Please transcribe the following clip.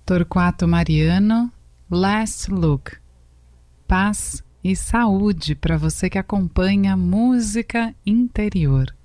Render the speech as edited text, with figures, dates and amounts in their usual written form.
Torquato Mariano, Last Look. Paz e saúde para você que acompanha música interior.